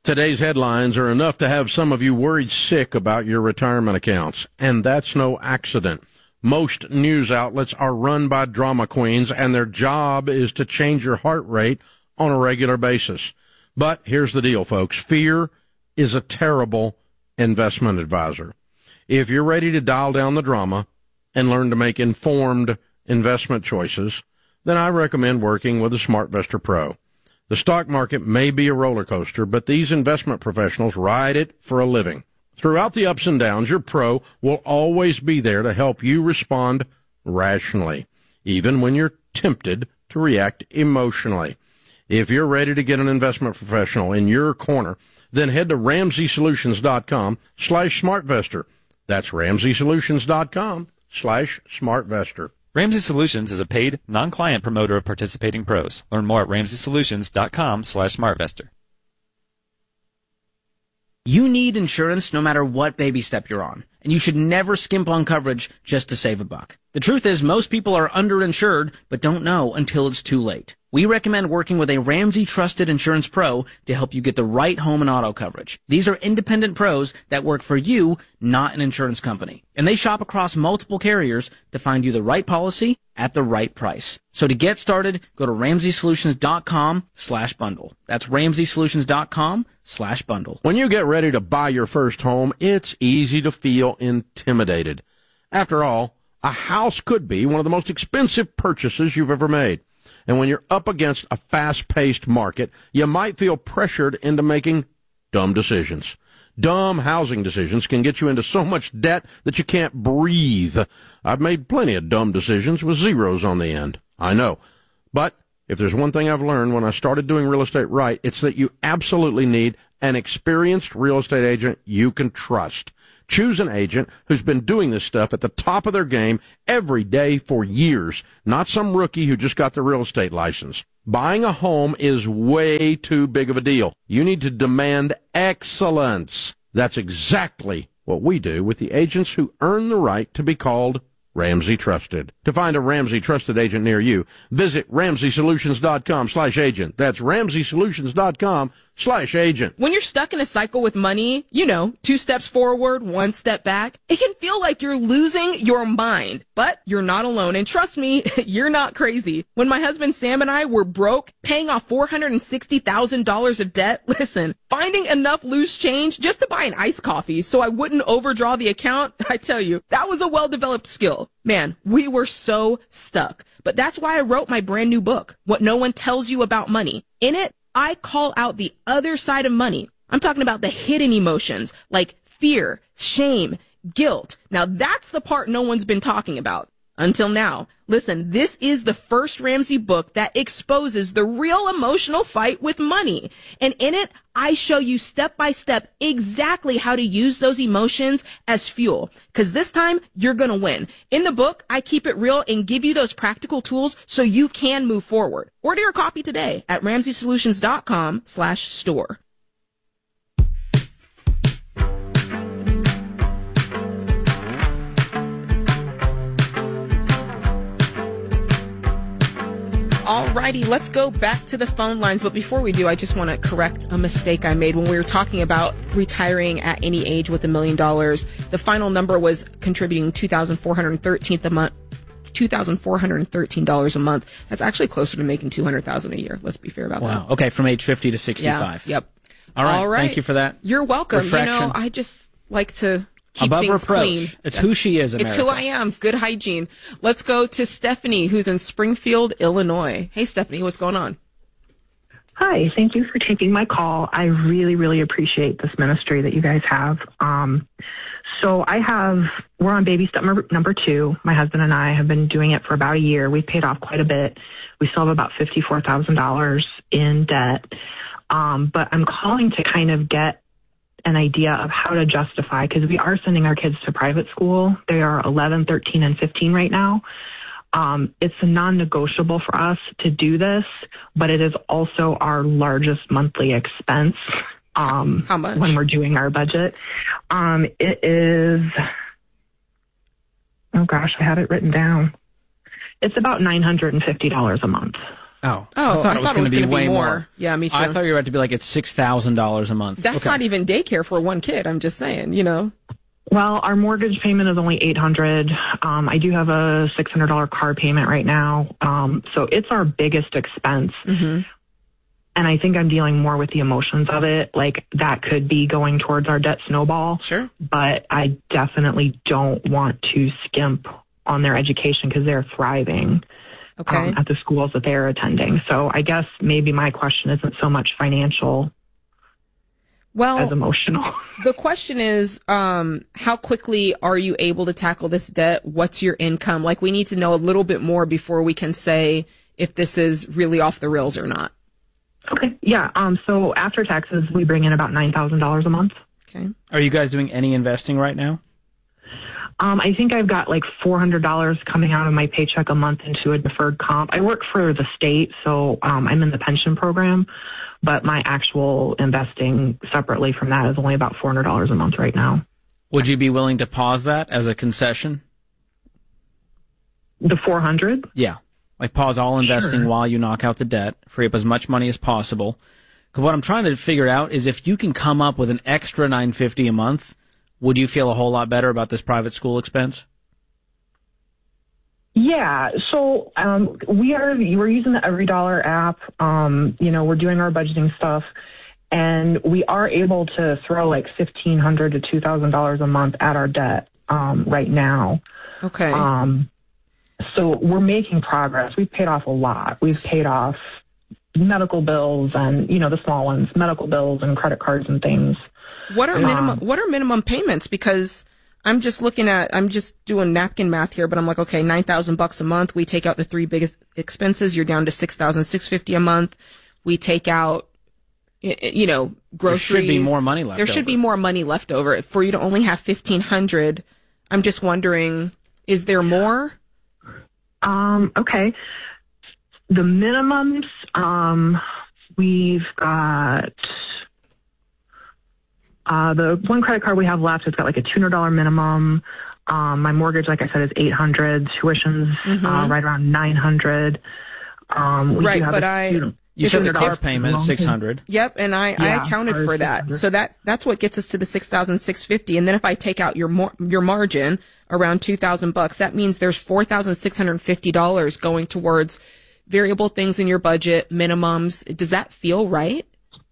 Today's headlines are enough to have some of you worried sick about your retirement accounts, and that's no accident. Most news outlets are run by drama queens, and their job is to change your heart rate on a regular basis. But here's the deal, folks. Fear is a terrible investment advisor. If you're ready to dial down the drama and learn to make informed investment choices, then I recommend working with a SmartVestor Pro. The stock market may be a roller coaster, but these investment professionals ride it for a living. Throughout the ups and downs, your pro will always be there to help you respond rationally, even when you're tempted to react emotionally. If you're ready to get an investment professional in your corner, then head to RamseySolutions.com/SmartVestor. That's RamseySolutions.com/SmartVestor. Ramsey Solutions is a paid, non-client promoter of participating pros. Learn more at RamseySolutions.com/SmartVestor. You need insurance no matter what baby step you're on, and you should never skimp on coverage just to save a buck. The truth is, most people are underinsured, but don't know until it's too late. We recommend working with a Ramsey Trusted Insurance Pro to help you get the right home and auto coverage. These are independent pros that work for you, not an insurance company. And they shop across multiple carriers to find you the right policy at the right price. So to get started, go to RamseySolutions.com/bundle. That's RamseySolutions.com/bundle. When you get ready to buy your first home, it's easy to feel intimidated. After all, a house could be one of the most expensive purchases you've ever made. And when you're up against a fast-paced market, you might feel pressured into making dumb decisions. Dumb housing decisions can get you into so much debt that you can't breathe. I've made plenty of dumb decisions with zeros on the end. I know. But if there's one thing I've learned when I started doing real estate right, it's that you absolutely need an experienced real estate agent you can trust. Choose an agent who's been doing this stuff at the top of their game every day for years, not some rookie who just got the real estate license. Buying a home is way too big of a deal. You need to demand excellence. That's exactly what we do with the agents who earn the right to be called Ramsey Trusted. To find a Ramsey Trusted agent near you, visit RamseySolutions.com/agent. That's RamseySolutions.com/agent. When you're stuck in a cycle with money, 2 steps forward, 1 step back, it can feel like you're losing your mind. But you're not alone. And trust me, you're not crazy. When my husband Sam and I were broke, paying off $460,000 of debt, listen, finding enough loose change just to buy an iced coffee so I wouldn't overdraw the account, I tell you, that was a well-developed skill. Man, we were so stuck. But that's why I wrote my brand new book, What No One Tells You About Money. In it, I call out the other side of money. I'm talking about the hidden emotions like fear, shame, guilt. Now that's the part no one's been talking about. Until now. Listen, this is the first Ramsey book that exposes the real emotional fight with money. And in it, I show you step by step exactly how to use those emotions as fuel. Because this time, you're going to win. In the book, I keep it real and give you those practical tools so you can move forward. Order your copy today at RamseySolutions.com/store. Alrighty, let's go back to the phone lines. But before we do, I just want to correct a mistake I made when we were talking about retiring at any age with $1 million. The final number was contributing $2,413 a month. That's actually closer to making $200,000 a year. Let's be fair about that. Wow. Okay, from age 50 to 65. Yeah, yep. All right. Thank you for that. You're welcome. Refraction. I just like to keep above things reproach. clean. It's who she is, America. It's who I am. Good hygiene. Let's go to Stephanie, who's in Springfield, Illinois. Hey, Stephanie, what's going on? Hi, thank you for taking my call. I really, really appreciate this ministry that you guys have. We're on baby step number 2. My husband and I have been doing it for about a year. We've paid off quite a bit. We still have about $54,000 in debt. But I'm calling to kind of get an idea of how to justify, because we are sending our kids to private school. They are 11, 13, and 15 right now. It's a non-negotiable for us to do this, but it is also our largest monthly expense. How much? When we're doing our budget. It is, oh gosh, I had it written down. It's about $950 a month. Oh, Oh, I thought it was going to be way more. Yeah, me too. I thought you were about to be like, it's $6,000 a month. That's not even daycare for one kid. I'm just saying, Well, our mortgage payment is only $800. I do have a $600 car payment right now. So it's our biggest expense. Mm-hmm. And I think I'm dealing more with the emotions of it. Like that could be going towards our debt snowball. Sure. But I definitely don't want to skimp on their education because they're thriving. Okay. At the schools that they're attending. So I guess maybe my question isn't so much financial as emotional. The question is, how quickly are you able to tackle this debt? What's your income? Like, we need to know a little bit more before we can say if this is really off the rails or not. Okay. Yeah. So after taxes, we bring in about $9,000 a month. Okay. Are you guys doing any investing right now? I think I've got like $400 coming out of my paycheck a month into a deferred comp. I work for the state, so I'm in the pension program, but my actual investing separately from that is only about $400 a month right now. Would you be willing to pause that as a concession? The 400? Yeah. Like pause all investing Sure. while you knock out the debt, free up as much money as possible. Because what I'm trying to figure out is if you can come up with an extra $950 a month, would you feel a whole lot better about this private school expense? Yeah. So we're using the EveryDollar app. We're doing our budgeting stuff, and we are able to throw like $1,500 to $2,000 a month at our debt right now. Okay. So we're making progress. We've paid off a lot. We've paid off medical bills and the small ones, medical bills and credit cards and things. What are minimum payments? Because I'm just doing napkin math here, but I'm like, okay, $9,000 a month. We take out the three biggest expenses. You're down to $6,650 a month. We take out, groceries. There should be more money left There should be more money left over for you to only have $1,500. I'm just wondering, is there more? Okay. The minimums, we've got, the one credit card we have left, it's got like a $200 minimum. My mortgage, like I said, is $800. Tuition's right around $900. You said the car payment is $600. Yep, and I accounted for that. So that's what gets us to the $6,650. And then if I take out your margin around $2,000, that means there's $4,650 going towards variable things in your budget, minimums. Does that feel right?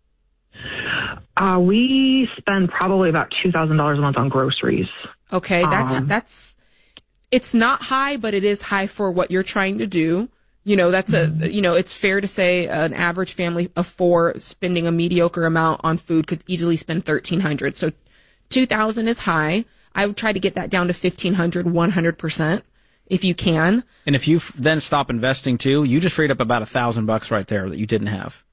We spend probably about $2,000 a month on groceries. Okay, that's it's not high, but it is high for what you're trying to do. It's fair to say an average family of four spending a mediocre amount on food could easily spend $1,300. So $2,000 is high. I would try to get that down to $1,500, 100%, if you can. And if you then stop investing too, you just freed up about $1,000 right there that you didn't have.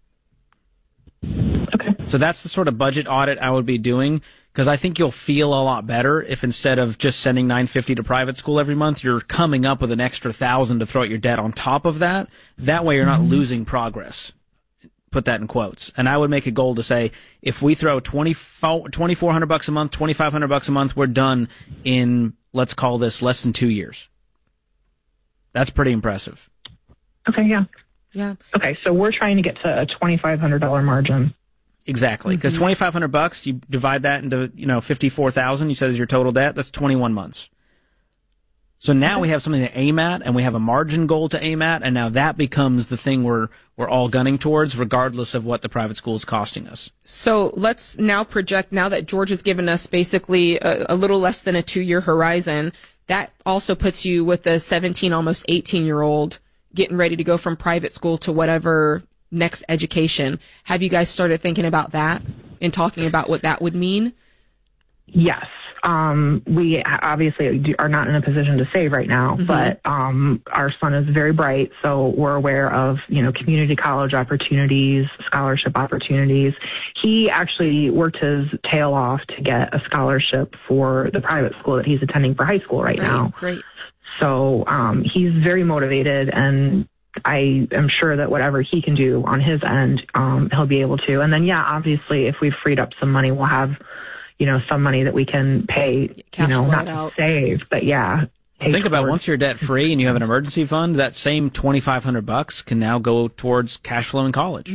Okay. So that's the sort of budget audit I would be doing, because I think you'll feel a lot better if instead of just sending $950 to private school every month, you're coming up with an extra $1,000 to throw at your debt on top of that. That way you're not losing progress. Put that in quotes. And I would make a goal to say, if we throw $2,400 a month, $2,500 a month, we're done in, let's call this, less than 2 years. That's pretty impressive. Okay, yeah. Yeah. Okay, so we're trying to get to a $2,500 margin. Exactly, because $2,500, you divide that into $54,000. You said is your total debt. That's 21 months. So now we have something to aim at, and we have a margin goal to aim at, and now that becomes the thing we're all gunning towards, regardless of what the private school is costing us. So let's now project. Now that George has given us basically a little less than a 2-year horizon, that also puts you with a 17, almost 18-year-old getting ready to go from private school to whatever next education. Have you guys started thinking about that and talking about what that would mean? Yes. We obviously are not in a position to save right now, but our son is very bright, so we're aware of, community college opportunities, scholarship opportunities. He actually worked his tail off to get a scholarship for the private school that he's attending for high school right now. Great. So he's very motivated, and I am sure that whatever he can do on his end, he'll be able to. And then, obviously, if we've freed up some money, we'll have, some money that we can pay, Cash not out. to save, but pay Think about towards- once you're debt free and you have an emergency fund, that same $2,500 can now go towards cash flow in college.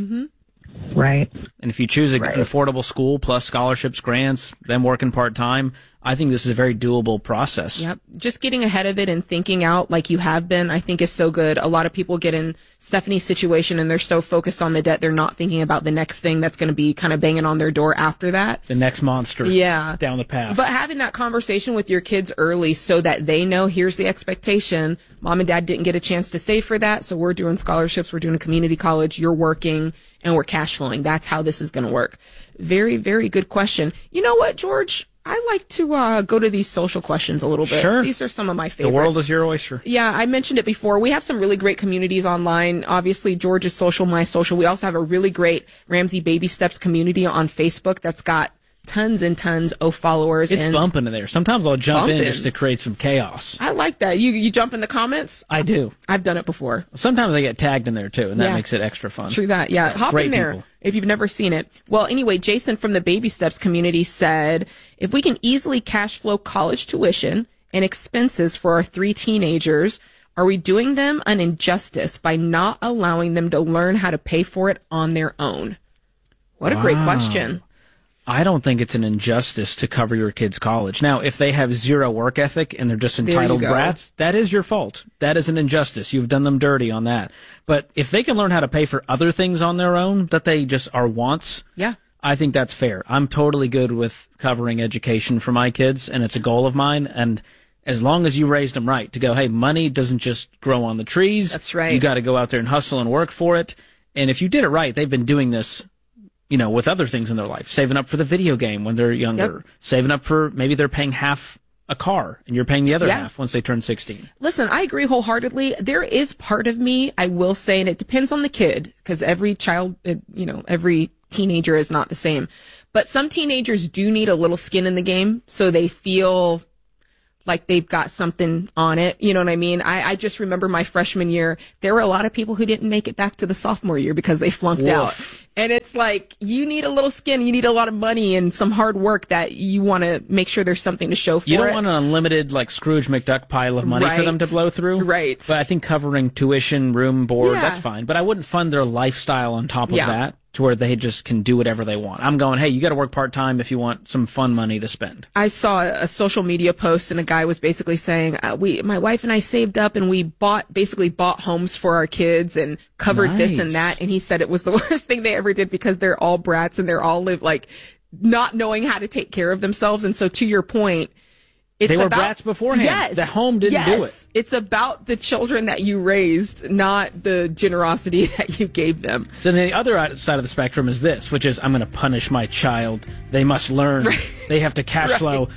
Right. And if you choose an Right. affordable school plus scholarships, grants, then working part-time, I think this is a very doable process. Yep. Just getting ahead of it and thinking out like you have been, I think is so good. A lot of people get in Stephanie's situation and they're so focused on the debt, they're not thinking about the next thing that's going to be kind of banging on their door after that. The next monster Yeah. down the path. But having that conversation with your kids early so that they know here's the expectation. Mom and dad didn't get a chance to save for that, so we're doing scholarships, we're doing a community college, you're working, and we're cash flowing. That's how this is going to work. Very, very good question. You know what, George? I like to go to these social questions a little bit. Sure. These are some of my the favorites. world is your oyster. Yeah, I mentioned it before. We have some really great communities online. Obviously, George's Social, My Social. We also have a really great Ramsey Baby Steps community on Facebook that's got tons and tons of followers. It's and bumping in there. Sometimes I'll jump in Bumping. just to create some chaos. I like that. You jump in the comments? I do. I've done it before. Sometimes I get tagged in there too, and that Yeah. makes it extra fun. True that. Yeah. Hop Great in there people. if you've never seen it. Well, anyway, Jason from the Baby Steps community said, if we can easily cash flow college tuition and expenses for our 3 teenagers, are we doing them an injustice by not allowing them to learn how to pay for it on their own? What a great Wow. question. I don't think it's an injustice to cover your kids' college. Now, if they have zero work ethic and they're just you entitled go. brats, that is your fault. That is an injustice. You've done them dirty on that. But if they can learn how to pay for other things on their own that they just are wants, Yeah. I think that's fair. I'm totally good with covering education for my kids, and it's a goal of mine. And as long as you raised them right to go, hey, money doesn't just grow on the trees. That's right. You got to go out there and hustle and work for it. And if you did it right, they've been doing this, you know, with other things in their life, saving up for the video game when they're younger, saving up for maybe they're paying half a car and you're paying the other Yeah. half once they turn 16. Listen, I agree wholeheartedly. There is part of me, I will say, and it depends on the kid, because every child, every teenager is not the same. But some teenagers do need a little skin in the game so they feel like they've got something on it. You know what I mean? I just remember my freshman year, there were a lot of people who didn't make it back to the sophomore year because they flunked out. And it's like, you need a little skin, you need a lot of money and some hard work that you want to make sure there's something to show for it. You don't want an unlimited, like, Scrooge McDuck pile of money for them to blow through. Right. But I think covering tuition, room, board, Yeah. that's fine. But I wouldn't fund their lifestyle on top of Yeah. that to where they just can do whatever they want. I'm going, hey, you got to work part-time if you want some fun money to spend. I saw a social media post and a guy was basically saying, my wife and I saved up and we bought homes for our kids and covered this and Nice. that. And he said it was the worst thing they ever did because they're all brats and they're all live like not knowing how to take care of themselves. And so to your point, it's They were about, brats beforehand. Yes. The home didn't do it. It's about the children that you raised, not the generosity that you gave them. So the other side of the spectrum is this, which is I'm going to punish my child. They must learn. They have to cash flow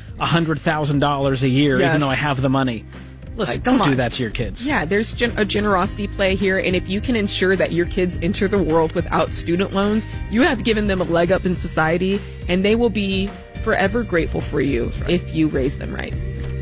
$100,000 a year, Yes. even though I have the money. Listen, Like, come don't do on. that to your kids. Yeah, there's a generosity play here, and if you can ensure that your kids enter the world without student loans, you have given them a leg up in society, and they will be forever grateful for you if you raise them right.